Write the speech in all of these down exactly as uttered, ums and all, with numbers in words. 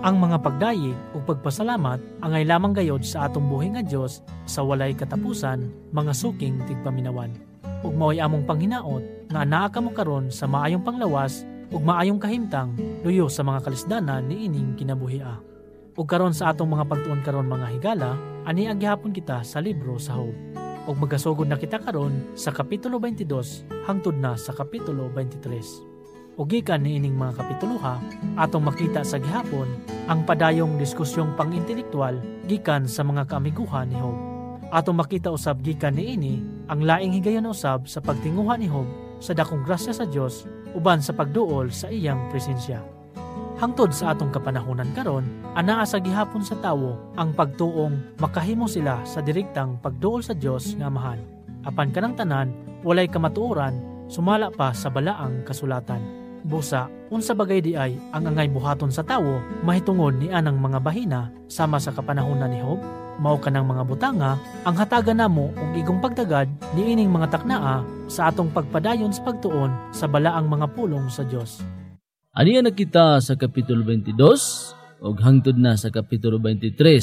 Ang mga pagdayi o pagpasalamat angay lamang gayod sa atong buhi nga Dios sa walay katapusan, mga suking tigpaminawan. Ug mao'y among panghinaot nga anaa kamo karon sa maayong panglawas ug maayong kahimtang luyo sa mga kalisdanan ni ining kinabuhia. Ug karon sa atong mga pagtuon karon mga higala, ani agyapon kita sa libro sa Job. Ug magasugod na kita karon sa kapitulo twenty-two hangtod na sa kapitulo twenty-three. Ug gikan ni ining mga kapituluha, atong makita sa gihapon ang padayong diskusyong pang-intelektual gikan sa mga kaamiguhan ni Job. Atong makita usab gikan ni ini ang laing higayon usab sa pagtinguha ni Job sa dakong grasya sa Dios uban sa pagduol sa iyang presensya. Hangtod sa atong kapanahonan karon, anaa sa gihapon sa tawo ang pagtuong makahimo sila sa direktang pagduol sa Dios nga Amahan. Apan kanang tanan walay kamatuoran sumala pa sa balaang kasulatan. Busa, unsa bagay di ay ang angay buhaton sa tawo mahitungod ni anang mga bahina sama sa kapanahonan ni Job? Mao kanang mga butanga ang hatagan namo og igong pagdagad ni ining mga taknaa sa atong pagpadayon sa pagtuon sa balaang mga pulong sa Dios. Aniya na kita sa kapitulo twenty-two og hangtod na sa kapitulo twenty-three.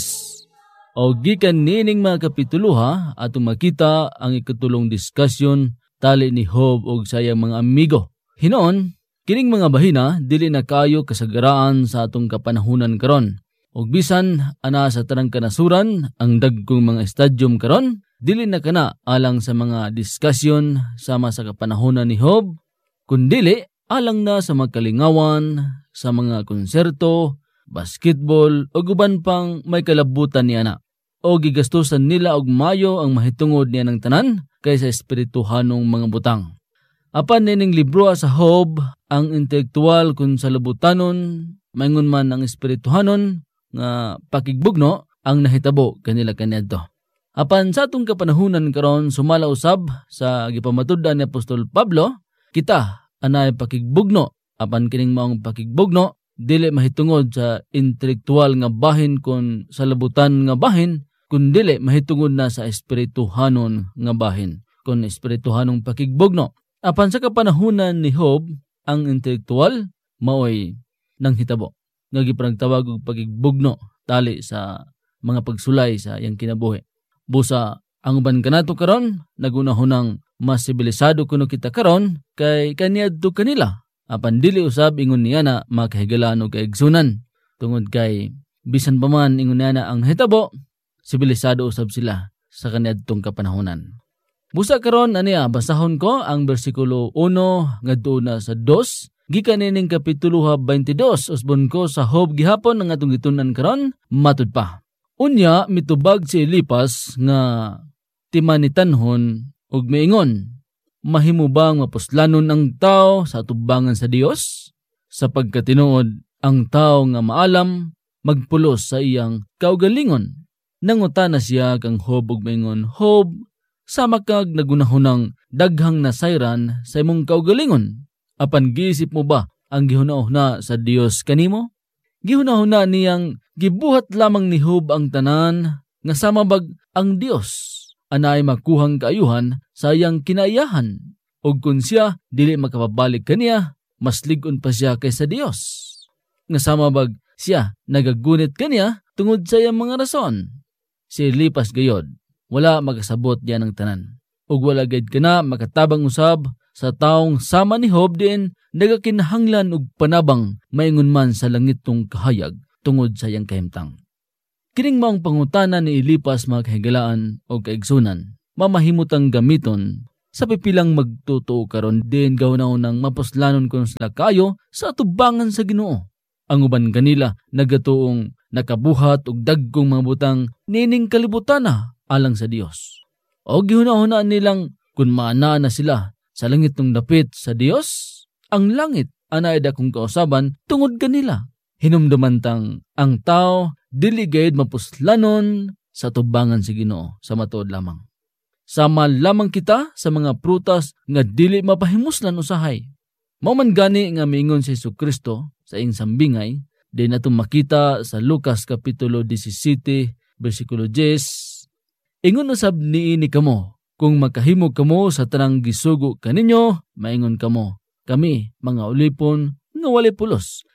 Og gikan nining mga kapituluha atong makita ang ikatulong diskusyon tali ni Job og sayang mga amigo. Hinoon, kining mga bahina dili na kayo kasagaraan sa atong kapanahunan karon. Og bisan ana sa tanang kanasuran ang dagkong mga estadyum karon, dili na kana alang sa mga diskusyon sama sa kapanahunan ni Job, kundili alang na sa magkalingawan, sa mga konserto, basketball o guban pang may kalabutan niya na. O gigastusan nila og mayo ang mahitungod niya ng tanan kaysa espirituhanong mga butang. Apan nining libro sa Job, ang intelektual kung sa labutanon, maingon man ang espirituhanon, nga pakigbugno ang nahitabo kanila kaniadto. Apan sa atong kapanahunan karon sumala usab sa gipamatud-an ni Apostol Pablo, kita anay pakigbugno. Apan kining maong pakigbugno dili mahitungod sa intelektual nga bahin kon sa labutan nga bahin, kundi mahitungod na sa espirituhanon nga bahin kon espirituhanong pakigbugno. Apan sa kapanahunan ni Job, ang intelektual maoy nang hitabo nga gipanagtawag og pakigbugno tali sa mga pagsulay sa iyang kinabuhi. Busa ang uban kanato karon nagunahunang mas sibilisado kuno kita karon kay kaniadto kanila. Apan dili usab ingon niya na makahigalaan og kaigsunan tungod kay bisan pa man ingon niya na ang hitabo sibilisado usab sila sa kaniadtong kapanahonan. Busa karon aniya basahon ko ang bersikulo one ngadto na sa two gikan nining kapitulo twenty-two usbon ko sa Job gihapon ang atong gitunan karon matud pa. Unya mitubag si Elipas nga timanitanhon og miingon, mahimo bang mapuslanon ang tao sa atubangan sa Dios? Sa pagkatinuod ang tao nga maalam magpulos sa iyang kaugalingon. Nangutana siya kang Job og miingon, Job, sama kag nagunahunang daghang nasayran sa imong kaugalingon. Apan giisip mo ba ang gihunahuna sa Dios kanimo? Gihunahuna niyang gibuhat lamang ni Job ang tanan nga sama bag ang Dios anay makuhang kaayuhan sa iyang kinaayahan. Og kun siya dili makapabalik kaniya, mas lig-on pa siya kaysa Dios. Nga sama bag siya nagagunit kaniya tungod sa iyang mga rason. Si Elipas gayod, wala makasabot diyan ang tanan. Og wala gayud kana makatabang usab sa taong sama ni Job din nagakinahanglan og panabang maingon man sa langit tong kahayag tungod sa iyang kahimtang. Kining maong pangutana ni Elipas mga kahigalaan o kaigsunan, mamahimutang gamiton sa pipilang magtotoo karon din gawnaon ng mapuslanon kon sila kayo sa atubangan sa Ginoo. Ang uban kanila nagatuong nakabuhat og dagkong mga butang nining kalibutana alang sa Dios. O gihunahunaan nilang kun maana na sila sa langit ng dapit sa Dios, ang langit anay dakong kausaban tungod kanila. Hinumdumantang ang tao dili gayud mapuslanon sa tubangan sa Ginoo sa matuod lamang. Sama lamang kita sa mga prutas nga dili mapahimuslan usahay. Mao man gani nga miingon si Jesucristo sa ing sambingay, di natong makita sa Lucas kapitulo seventeen bersikulo ten. Ingon usab niini kamo, kung makahimo kamo sa tanang gisugo kaninyo, maingon kamo, kami mga ulipon nga walay pulos,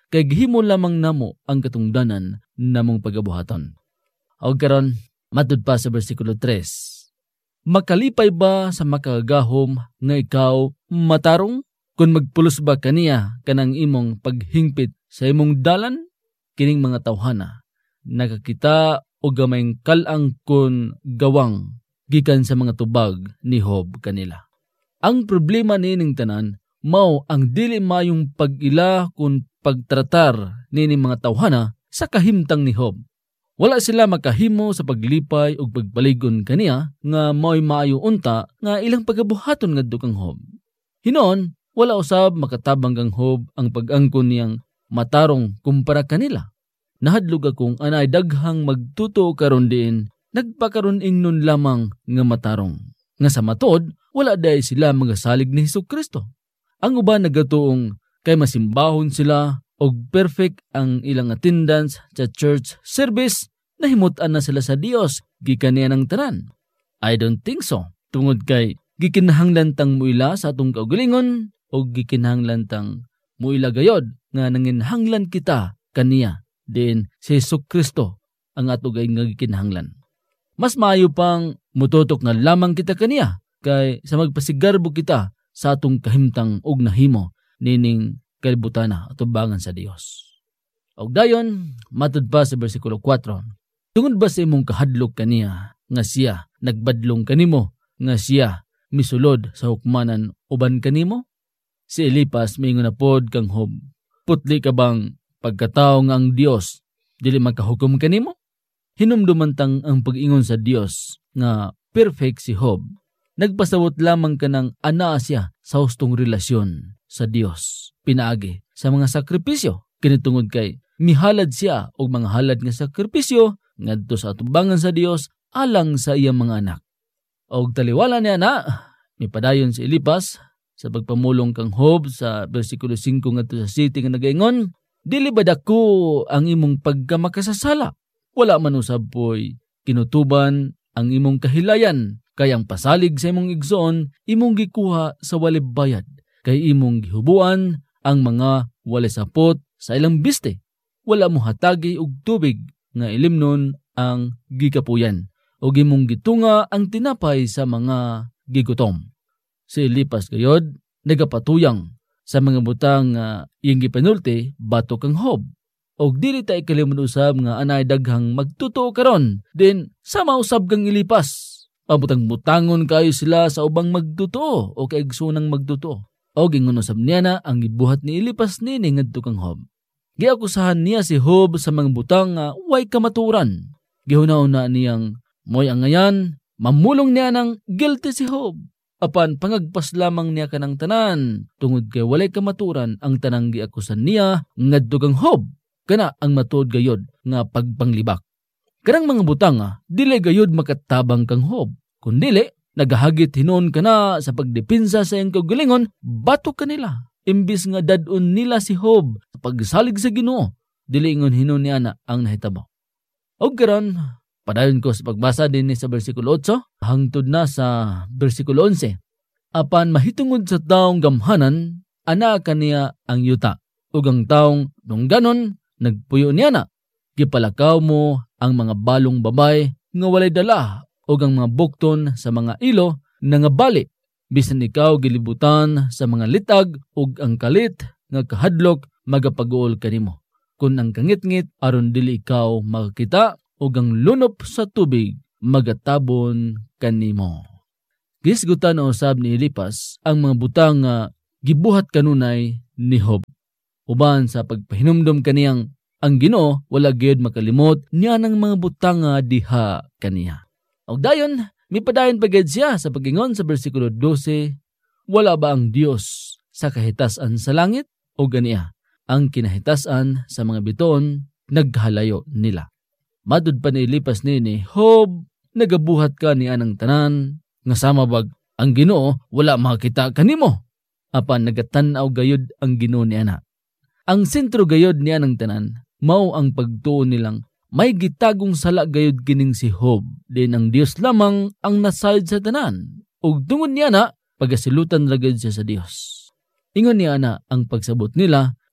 kay gihimo lamang namo ang katungdanan namong pagabuhaton. O karon matud pa sa bersikulo tres. Makalipay ba sa makagahom nga ikaw matarong? Kung magpulos ba kaniya kanang imong paghingpit sa imong dalan? Kining mga tawhana nakakita o gamayng kalang kun gawang gikan sa mga tubag ni Job kanila. Ang problema nining tanan mao ang dili mayong pag-ila kun pagtratar nining mga tawhana sa kahimtang ni Job. Wala sila makahimo sa paglipay ug pagpaligon kaniya nga mao'y maayo unta nga ilang pagabuhaton ngadto kang Job. Hinon, wala usab makatabang kang Job ang pag-angkon niyang matarong kumpara kanila. Nahadlog akong anay daghang magtuto karon diin, nagpakaron ingnon lamang nga matarong. Nga sa matod, wala dahi sila magasalig ni Hesukristo. Ang uban nagatuong kay masimbahon sila og perfect ang ilang attendance sa church service, nahimutan na sila sa Dios gikan niya ng tanan. I don't think so. Tungod kay gikinahanglan tang muila sa atong kaugalingon o gikinahanglan tang muila gayod nga nanginhanglan kita kaniya din si Hesukristo ang ato gay nga gikinahanglan. Mas maayo pang mututok na lamang kita kaniya kay sa magpasigarbo kita sa atong kahimtang og nahimo nining kalibutana at tubangan sa Dios. Og dayon, matud pa sa bersikulo four. Tungod ba sa imong kahadlok kaniya nga siya nagbadlong kanimo nga siya misulod sa hukmanan uban kanimo? Si Elipas miingon na pod kang Job, putli ka bang pagkatao nga ang Dios dili makahukom kanimo? Hinumdumantang ang pag-ingon sa Dios nga perfect si Job. Nagpasabot lamang kanang ana siya sa hustong relasyon sa Dios pinaagi sa mga sakripisyo kinitungod kay mihalad siya og mga halad nga sakripisyo ngadto sa atubangan sa Dios alang sa iyang mga anak. Og taliwala niya na mipadayon si Elipas sa pagpamulong kang Job sa bersikulo five ngadto sa siyete nga nagaingon, dili ba dako ang imong pagkamakasasala? Wala man usab poy kinutuban ang imong kahilayan kayang pasalig sa imong igsoon imong gikuha sa walay bayad kay imong gihubuan ang mga walay sapot sa ilang biste. Wala mo hatagi og tubig nga ilimnon ang gikapuyan o imong gitunga ang tinapay sa mga gigutom. Si Elipas gayod nagapatuyang sa mga butang nga iyang gipanulti bato kang Job. Og dili ta ikalimon usab nga anay daghang magtutuo karon din sama usab kang Elipas. Pabutang-butangon kayo sila sa ubang magtutuo o kaigsunang magtutuo. O gingon usab niya na ang gibuhat ni Elipas nini ngadto kang Job. Giakusahan niya si Job sa mga butang nga way kamaturan. Gihuna-una niyang moy angayan, mamulong niya ng guilty si Job. Apan pangagpas lamang niya kanang tanan tungod kay walay kamaturan ang tanang giakusan niya ngadto kang Job. Kana ang matuod gayod nga pagpanglibak. Kanang mga butang nga dili gayod makatabang kang Job. Kun dili nagahagit hinon kana sa pagdepensa sa iyang kaugalingon, bato kanila. Imbis nga dadun nila si Job sa pagsalig sa Ginoo, dili ingon hinon niya na ang nahitabo. Og karon, padayon ko sa pagbasa din sa bersikulo eight hangtod na sa bersikulo eleven. Apan mahitungod sa taong gamhanan, ana kaniya ang yuta. Ug ang taong dungganon, nagpuyo niya na. Gipalakaw mo ang mga balong babay nga walay dala o ang mga bukton sa mga ilo na nga bali. Bisan ikaw gilibutan sa mga litag ug ang kalit nga kahadlok magapag-uol kanimo. Kun ang kangit-ngit aron dili ikaw makakita ug ang lunop sa tubig magatabon kanimo. Gisgutan na usab ni Elipas ang mga butang nga gibuhat kanunay ni Job. Uban sa pagpahinumdom kaniyang ang Ginoo wala gyud makalimot niya ng mga butang nga diha kaniya. Og dayon, mipadayon pagad siya sa pagingon sa bersikulo twelve, wala ba ang Dios sa kahitasan sa langit? O ganiya, ang kinahitasan sa mga biton, naghalayo nila. Madud pa ni Elipas nini, Job, nagabuhat ka ni anang tanan, nga sama bag, ang Ginoo wala makita kanimo. Apan nagatanaw gayud ang Ginoo ni ana. Ang sentro gayud ni anang tanan, mao ang pagtuo nilang may gitagong sala gayud kining si Job, din ang Dios lamang ang nasayod sa tanan. Ug tungod niya na, pagasilutan ragad siya sa Dios. Ingon niya na ang pagsabot nila,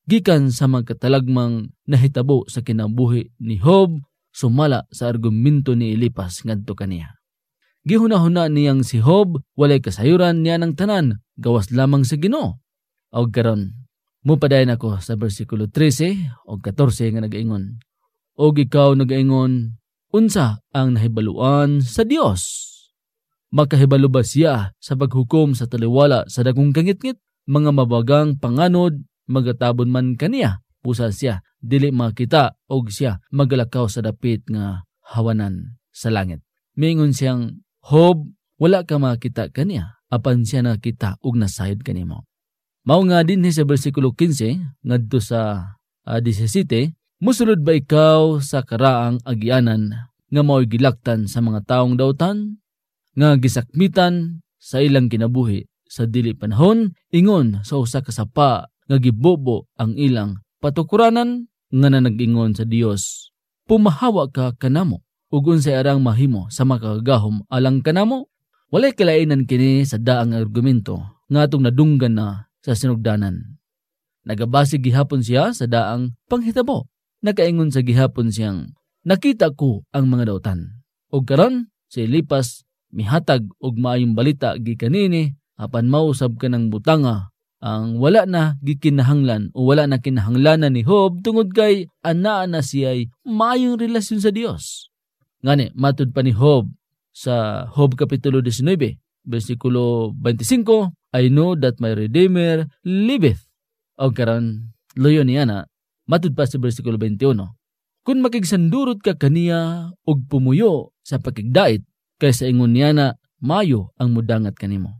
gikan sa mga katalagmang nahitabo sa kinabuhi ni Job sumala sa argumento ni Elipas ngadto kaniya. Gihuna-huna niyang si Job walay kasayuran niya ng tanan gawas lamang sa Ginoo. Og karon mupadayon ako sa bersikulo trese o katorse nga nagaingon, og ikaw nagaingon, unsa ang nahibaluan sa Dios? Makahibalo ba siya sa paghukom sa taliwala sa dagong kangitngit? Mga mabagang panganod magatabon man kaniya, pusa siya dili makita og siya magalakaw sa dapit nga hawanan sa langit. Mingon siyang, Job, wala ka makita kaniya, apan siya nakita og nasayod kanimo. Mao nga dinhi sa bersikulo kinse ngadto sa uh, disisiete, musulod ba ikaw sa karaang agianan nga mao'y gilaktan sa mga taong dautan, nga gisakmitan sa ilang kinabuhi sa dili panahon, ingon sa usa ka sapa nga gibobo ang ilang patukuranan nga nanag-ingon sa Dios, pumahawa ka kanamo ug unsay arang mahimo sa makagahom alang kanamo. Walay kalainan kini sa daang argumento nga atong nadunggan na sa sinugdanan. Nagabasig gihapon siya sa daang panghitabo. Nakaingon sa gihapon siyang, nakita ko ang mga dautan. Og karon si Elipas mihatag og maayong balita gikanini apan mausab ka ng butanga ang wala na gikinahanglan o wala na kinahanglanan ni Job tungod kay anaa na siya'y maayong relasyon sa Dios. Ngani matud pa ni Job sa Job kapitulo nineteen bersikulo twenty-five, I know that my Redeemer liveth. O karon loyo niya na matud pa sa bersikulo twenty-one, kung makigsandurot ka kaniya og pumuyo sa pakigdait, kaysa ingon niya na mayo ang mudangat kanimo.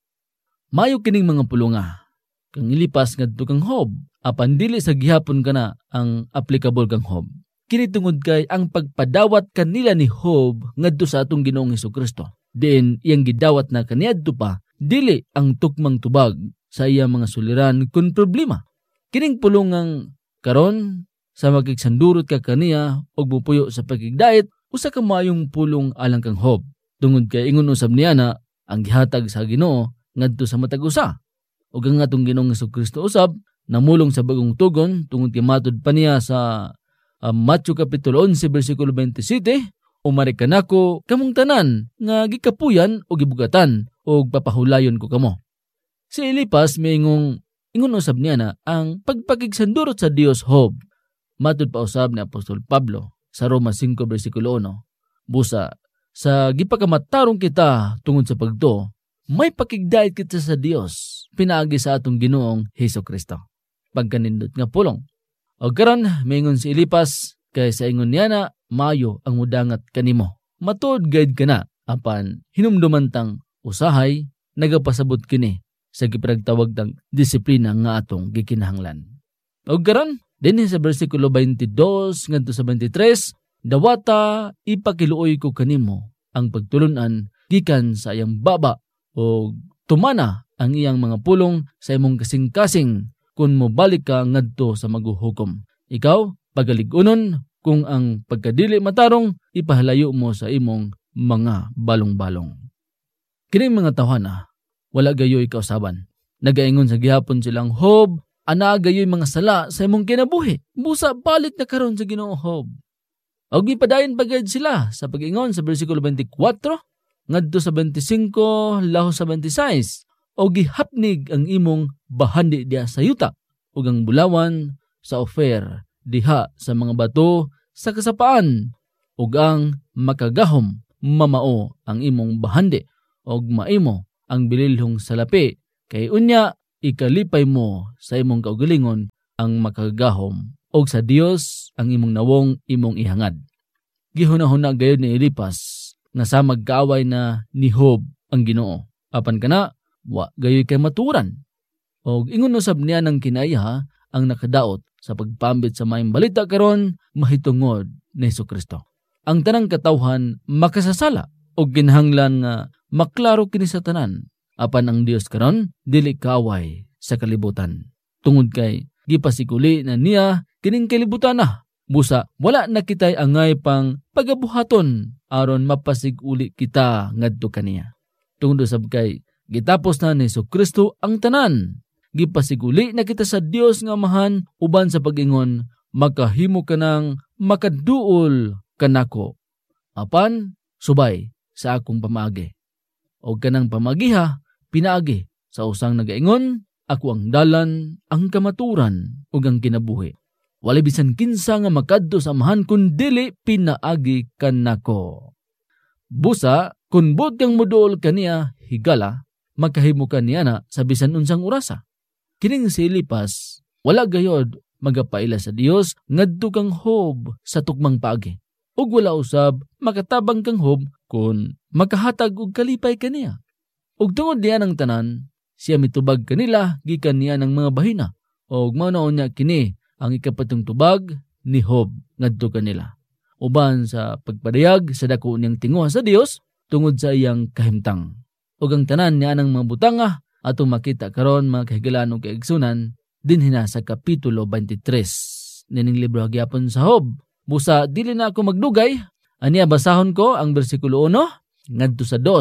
Mayo kining mga pulunga kang ilipas ngadto kang Job, apan dili sa gihapon kana ang applicable kang Job. Kini tungod kay ang pagpadawat kanila ni Job ngadto sa atong Ginoong Hesukristo. Diin iyang gidawat na kaniadto pa dili ang tukmang tubag sa iyang mga suliran kun problema. Kining pulungang karon sa makigsandurot ka kaniya og mupuyo sa pakigdait, usa ka maayong pulong alang kang Job. Tungod kay ingon usab niya na ang gihatag sa Ginoo ngadto sa matag usa. Ug ang atong Ginoong Hesukristo usab namulong sa bagong tugon tungod kay matud pa niya sa uh, Matthew kapitulo eleven bersikulo twenty-seven, umari kanako kamong tanan nga gikapuyan o gibugatan og papahulayon ko kamo. Si Elipas miingong ingon usab niya na ang pagpakigsandurot sa Dios Job. Matud pa usab ni Apostol Pablo sa Roma five bersikulo one, busa sa gipakamatarong kita tungod sa pagtuo, may pakigdait kita sa Dios pinaagi sa atong Ginoong Hesukristo. Pagkanindot nga pulong. O karon mingon si Elipas kay sa ingon niya na mayo ang mudangat kanimo. Matuod guide ka na apan hinumduman tang usahay nagapasabot kini sa gipinagtawag tang disiplina nga atong gikinahanglan. O karon dinhi sa bersikulo twenty-two ngadto sa twenty-three, dawata ipakiluoy ko kanimo ang pagtulunan gikan sa iyang baba o tumana ang iyang mga pulong sa imong kasing-kasing kung mobalik ka ngadto sa maghuhukom. Ikaw, pagalig-unon kung ang pagkadili matarong ipahalayo mo sa imong mga balong-balong. Kining mga tawhana, wala gayoy kausaban. Nagaingon sa gihapon silang, Job, ana gayoy mga sala sa imong kinabuhi. Busa balik na karon sa Ginoo Job. Og gipadayon pagayad sila sa pag-ingon sa bersikulo twenty-four ngadto sa twenty-five lahos sa twenty-six, o gihapnig ang imong bahandi diha sa yuta ug ang bulawan sa Ophir diha sa mga bato sa kasapaan ug ang makagahom mamao ang imong bahandi ug maimo ang bililhong salapi kay unya ikalipay mo sa imong kaugalingon ang makagahom ug sa Dios ang imong nawong imong ihangad. Gihuna-huna gayud ni Elipas nga sa magkaaway na ni Job ang Ginoo. Apan kana wa gayoy kay maturan. Og ingon usab niya ng kinaiha ang nakadaot sa pagpambit sa maayong balita karon mahitungod ni Hesukristo. Ang tanang katawhan makasasala og kinahanglan nga maklaro kini sa tanan. Apan ang Dios karon dili kaaway sa kalibutan. Tungod kay gipasikuli na niya kining kalibutan na. Busa wala na kitay angay pang pagabuhaton aron mapasig-uli kita ngadto kaniya. Tungod usab kay gitapos na ni Hesukristo ang tanan. gipasiguli na kita sa Dios nga Amahan uban sa pag-ingon, makahimo ka ng makaduol kanako. Apan, subay sa akong pamaagi. O kanang pamagiha, pinaagi sa usang nagaingon, ako ang dalan, ang kamaturan, ug ang kinabuhi. Walay bisan kinsa nga makadto sa Amahan kun dili pinaagi kanako. Busa, kun buot kang moduol kaniya, higala, makahimo ka niya na sa bisan unsang orasa. Kining si Elipas, wala gayod magapaila sa Dios ngadto kang Hob sa tukmang paagi. Ug wala usab makatabang kang Hob kun makahatag og kalipay kaniya. Ug tungod diyan ang tanan, siya mitubag kanila gikan niya ng mga bahina. Ug mao na unya kini ang ikapatong tubag ni Hob ngadto kanila. Uban sa pagpadayag sa dako niyang tinguha sa Dios tungod sa iyang kahimtang. Ug ang tanan niya ng mga butanga atong makita karon mga kahigalan ug kaigsunan dinhi na sa kapitulo twenty-three nining libro gyapon sa Hob. Busa dili na ako magdugay, aniya basahon ko ang bersikulo one ngadto sa two.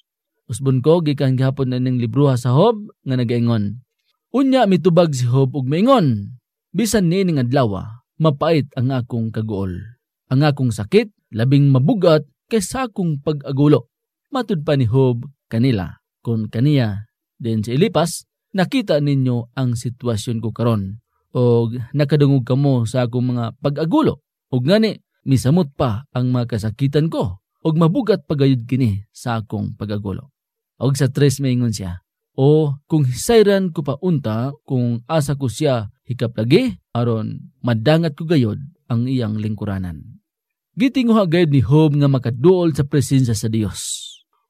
Usbon ko gikan gihapon nining libro sa Hob nga nagaingon. Unya mitubag si Hob ug maingon, bisan niining adlaw mapait ang akong kaguol. Ang akong sakit labing mabugat kaysa akong pag-agulo. Matud pa ni Hob kanila kun kaniya din si Elipas, nakita ninyo ang sitwasyon ko karon og nakadungog kamo sa akong mga pag-agulo. Ug ngani misamot pa ang mga kasakitan ko ug mabugat pagayud kini sa akong pag-agulo. Og sa tres maingon siya, o kung hisayran ko pa unta kung asa ko siya hikaplagi aron madangat ko gayod ang iyang lingkuranan. Gitinguha gayud ni Hob nga makaduol sa presensya sa Dios.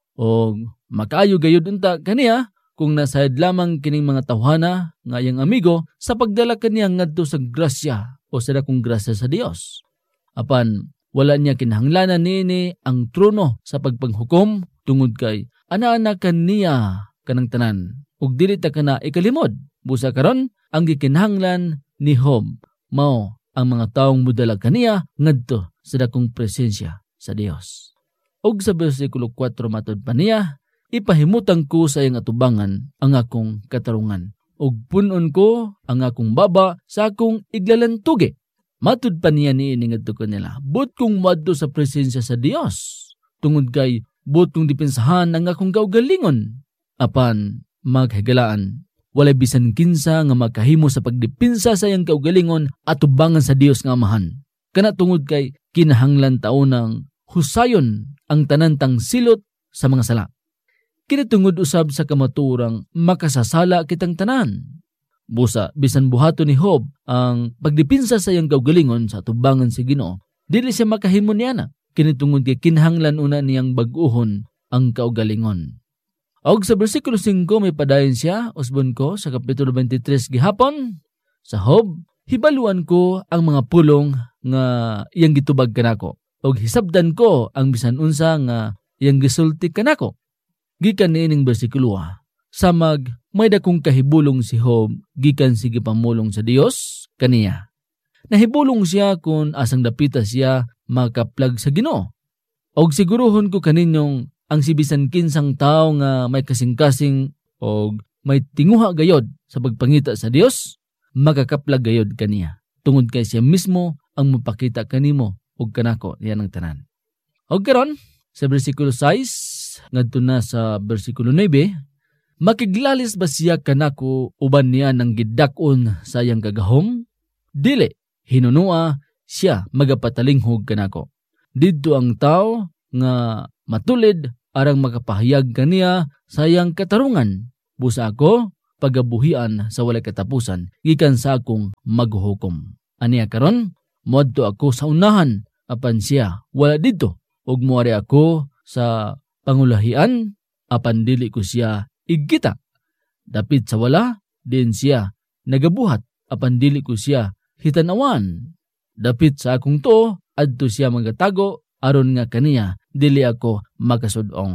O makaayo gayud unta kaniya kung nasayad lamang kining mga tawhana nga iyang amigo sa pagdala kaniya ngadto sa grasya o sa dakong grasya sa Dios. Apan wala niya kinahanglanan niini ang trono sa pagpanghukom tungod kay ana-ana kaniya kanang tanan ug dili ta kana ikalimod. Busa karon ang gikinahanglan ni Hob mao ang mga taong mudala kaniya ngadto sa dakong presensya sa Dios. Og sa bersikulo four matud pa niya, ipahimutang ko sa iyang atubangan ang akong katarungan ug punon ko ang akong baba sa akong iglalantugi. Matud pa niya niini ngadto kanila, but kung madto sa presensya sa Dios tungod kay but kung dipensahan ang akong kaugalingon. Apan maghigalaan, walay bisan kinsa nga makahimo sa pagdipinsa sa iyang kaugalingon at tubangan sa Dios nga Amahan. Kana tungod kay kinahanglan taunang husayon ang tanantang silot sa mga sala. Kinatungod usab sa kamaturang makasasala kitang tanan. Busa, bisan buhato ni Hob ang pagdipinsa sa iyang kaugalingon sa tubangan si Ginoo, dili siya makahimo niya na. Kinitungod kay kinahanglan una niyang bag-uhon ang kaugalingon. Og sa bersikulo five may padayon siya, usbon ko sa kapitulo twenty-three gihapon, sa Hob, hibaluan ko ang mga pulong nga iyang gitubag kanako. Og hisabdan ko ang bisan unsa nga iyang gisulti kanako. Gikan niining bersikulo sa mag may dakong kahibulong si Hob gikan sige pamulong sa Dios kaniya. Nahibulong siya kung asang dapita siya makaplag sa Ginoo. Og siguruhon ko kaninyong ang sibisan kinsang tao nga may kasing-kasing og may tinguha gayod sa pagpangita sa Dios, makakaplag gayod kaniya. Tungod kay siya mismo ang mapakita kanimo og kanako yan ang tanan. Og karon sa bersikulo six ngadto na sa bersikulo nine, makiglalis ba siya kanako uban niya ng gidak-on sa iyang gagahom? Dili, hinunua siya magapatalinghog kanako. Didto ang tao nga matulid arang makapahayag kaniya sa iyang katarungan. Busa ako pagabuhian sa walay katapusan gikan sa akong maghuhukom. Aniya karon, moadto ako sa unahan apan siya wala didto ug moari ako sa pangulahian apan dili ko siya igkita. Dapit sa wala, din siya nagabuhat, apan dili ko siya hitanawan. Dapit sa akong to, adto siya magatago, aron nga kaniya, dili ako makasudong.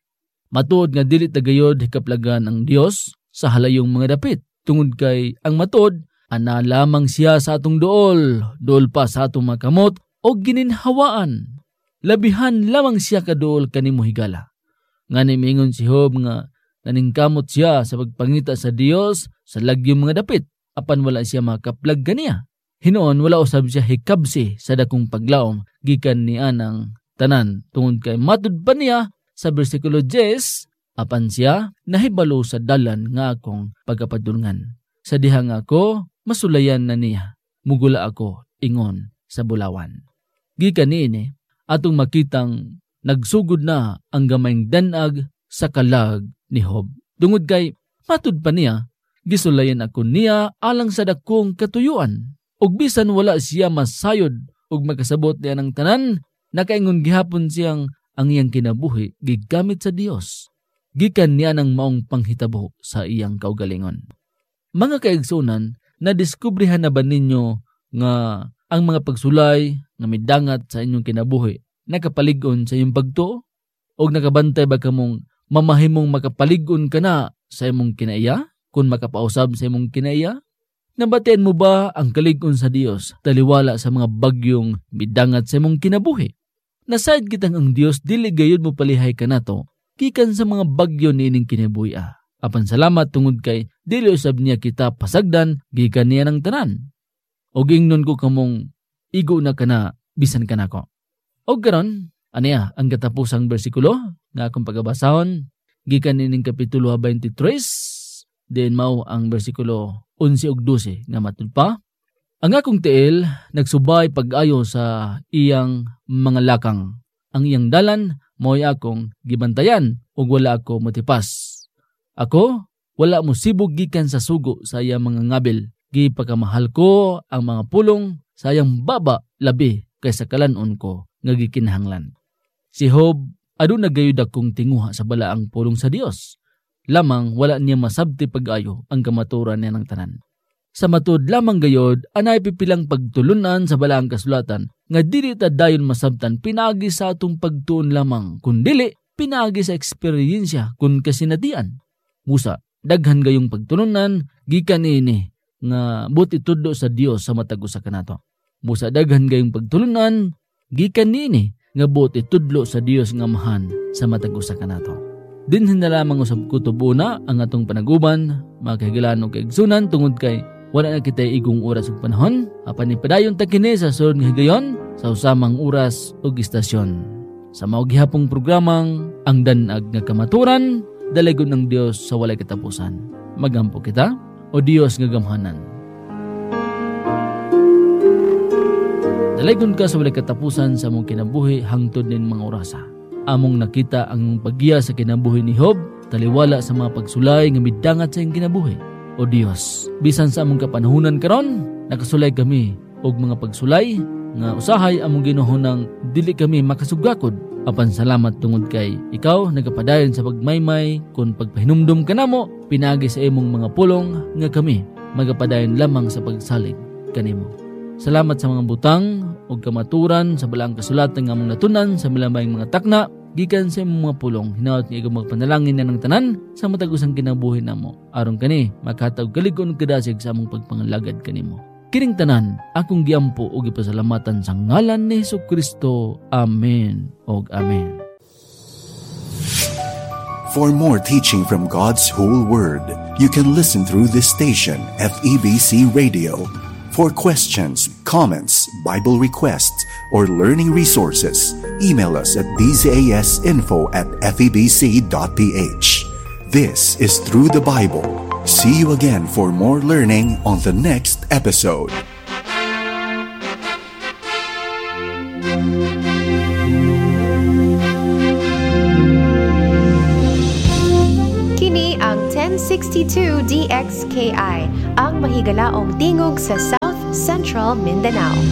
Matuod nga dili tagayod hikaplagan ang Dios sa halayong mga dapit. Tungod kay ang matuod, ana lamang siya sa atong dool, dool pa sa atong makamot, o gininhawaan. Labihan lamang siya kadool kanimo higala. Nga ni mingon si Hob nga, naningkamot siya sa pagpangita sa Dios sa lagyong mga dapit, apan wala siya makaplag ganiya. Hinoon wala usab siya hikabsi sa dakong paglaom gikan ni anang tanan, tungod kay matud pa niya sa bersikulo ten, apan siya nahibalo sa dalan nga akong pagapadulngan. Sa diha nga ako masulayan na niya, mugula ako ingon sa bulawan. Gikan niini atong makitang nagsugod na ang gamayng danag sa kalag ni Job. Tungod kay matud pa niya, gisulayan ako niya alang sa dakong katuyuan. Ug bisan wala siya masayod ug makasabot niya ng tanan, nakaingon gihapon siyang ang iyang kinabuhi gigamit sa Dios. Gikan niya ng maong panghitabo sa iyang kaugalingon. Mga kaigsunan, nadiskubrihan na ba ninyo nga ang mga pagsulay nga midangat sa inyong kinabuhi nakapalig-on sa iyong pagtuo? O nakabantay ba kamong mamahimong makapalig-on ka na sa imong kinaiya kung makapausab sa imong kinaiya? Nabatian mo ba ang kalig-on sa Dios taliwala sa mga bagyong midangat sa imong kinabuhi? Nasayad kitang ang Dios dili gayud mo palihay ka nato gikan sa mga bagyo niining kinabuhi. Apan salamat tungod kay dili usab niya kita pasagdan gikan niya ng tanan. Og ingnon ko kamong igo na kana bisan kanako. Og karon aniya ang katapusang bersikulo nga akong pagabasahon gikan nining kapitulo twenty-three, din mao ang bersikulo eleven ug twelve nga matud pa. Ang akong tiil nagsubay pag-ayo sa iyang mga lakang. Ang iyang dalan mo'y akong gibantayan ug wala ako motipas. Ako wala mo sibog gikan sa sugo sa iyang mga ngabil. Gipakamahal ko ang mga pulong sa iyang baba labi kaysa kalanon ko nga gikinahanglan. Si Job aduna gayud akong tinguha sa balaang pulong sa Dios. Lamang wala niya masabti pag-ayo ang kamaturan niya ng tanan. Sa matud lamang gayod anay pipilang pagtulunan sa balaang kasulatan nga dili ta dayon masabtan pinagi sa atong pagtuon lamang kundili pinagi sa eksperyensya kun kasinatian. Musa daghan gayong pagtulunan gikan ini nga buti tudlo sa Dios sa matag usa kanato. Musa daghan gayong pagtulunan gikan nini nga buti tudlo sa Dios nga mahan sa matag usa kanato. Dinhin na lamang usab kutob una ang atong panaguban, makahigalan og kaigsunan tungod kay wala na kitay igong oras ug panahon, apan ipadayon ta kini sa sunod nga higayon sa usamang oras ug istasyon. Sa mao gihapong programang Ang Danag nga Kamaturan, dalaygon ng Dios sa walay katapusan. Magampo kita o Dios nga gamhanan. Dalaygon ka sa walay katapusan sa among kinabuhi hangtod nin mga orasa. Among nakita ang paggiya sa kinabuhi ni Job, taliwala sa mga pagsulay nga midangat sa iyang kinabuhi. O Dios, bisan sa among kapanahunan karon, nakasulay kami og mga pagsulay nga usahay among Ginoo nang dili kami makasugakod. Apan salamat tungod kay ikaw nagapadayon sa pagmaymay kun pagpahinumdum kanamo pinagi sa imong mga pulong nga kami magapadayon lamang sa pagsalig kanimo. Salamat sa mga butang ug kamaturan sa balaang kasulatan nga among natunan sa milamayng mga takna gikan sa imong mga pulong. Hinaot nga igong magpanalangin na ng tanan sa matag usang kinabuhi namo aron kani makatag kalig-on kadasig sa among pagpangalagad kanimo. Kining tanan akong giampo ug gipasalamatan sa ngalan ni Hesukristo. Amen ug amen. For more teaching from God's whole word, you can listen through this station, F E B C Radio. For questions, comments, Bible requests, or learning resources, email us at b z a s info at f e b c dot p h. This is Through the Bible. See you again for more learning on the next episode. Kini ang ten sixty-two D X K I, ang mahigalaong tingog sa South Central Mindanao.